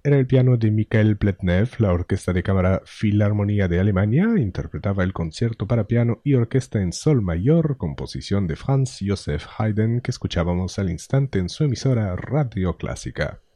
era el piano de Mikhail Pletnev. La Orquesta de Cámara Filarmonía de Alemania interpretaba el concierto para piano y orquesta en sol mayor, composición de Franz Joseph Haydn, que escuchábamos al instante en su emisora Radio Clásica.